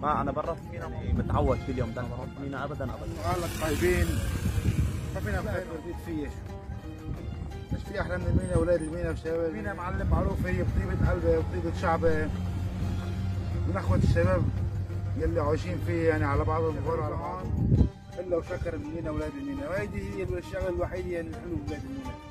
ما انا برا في مينا متعود كل يوم ده بروح مينا ابدا ابدا. اهلك طيبين، ما فينا بخير برديت فيش. مش في احلى من المينا، اولاد المينا وشباب المينا معلم معروف هي بطيبه قلبه وطيبه شعبه من اخوه الشباب يلي عايشين فيه، يعني على بعض الظهور على بعض الا وشكر المينا اولاد المينا، وهيدي هي الشغله الوحيده اللي حلوه ببلاد المينا.